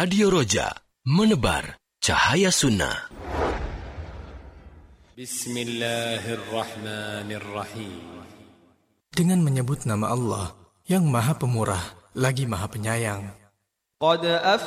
Radio Roja, menebar cahaya sunnah. Bismillahirrahmanirrahim. Dengan menyebut nama Allah yang Maha Pemurah lagi Maha Penyayang. Qad